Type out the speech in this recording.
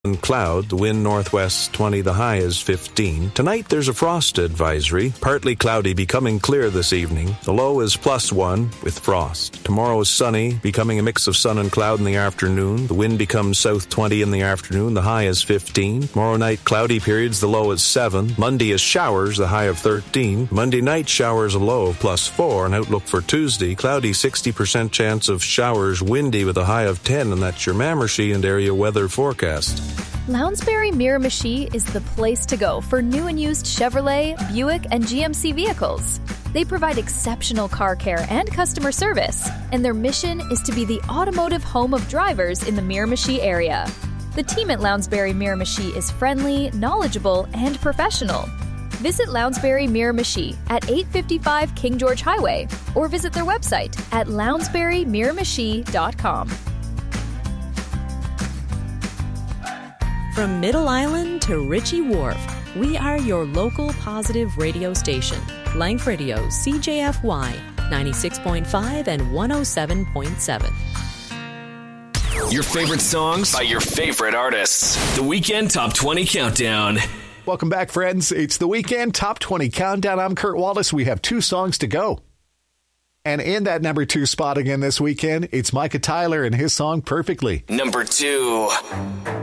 and cloud, the wind northwest 20, the high is 15. Tonight there's a frost advisory, partly cloudy, becoming clear this evening. The low is +1 with frost. Tomorrow is sunny, becoming a mix of sun and cloud in the afternoon. The wind becomes south 20 in the afternoon, the high is 15. Tomorrow night cloudy periods, the low is 7. Monday is showers, the high of 13. Monday night showers, a low of +4. And outlook for Tuesday, cloudy, 60% chance of showers, windy with a high of 10. And that's your Mamershey and area weather forecast. Lounsbury Miramichi is the place to go for new and used Chevrolet, Buick, and GMC vehicles. They provide exceptional car care and customer service, and their mission is to be the automotive home of drivers in the Miramichi area. The team at Lounsbury Miramichi is friendly, knowledgeable, and professional. Visit Lounsbury Miramichi at 855 King George Highway or visit their website at lounsburymiramichi.com. From Middle Island to Ritchie Wharf, we are your local positive radio station. Lank Radio, CJFY, 96.5 and 107.7. Your favorite songs by your favorite artists. The Weekend Top 20 Countdown. Welcome back, friends. It's the Weekend Top 20 Countdown. I'm Kurt Wallace. We have 2 songs to go. And in that number 2 spot again this weekend, it's Micah Tyler and his song Perfectly. Number 2.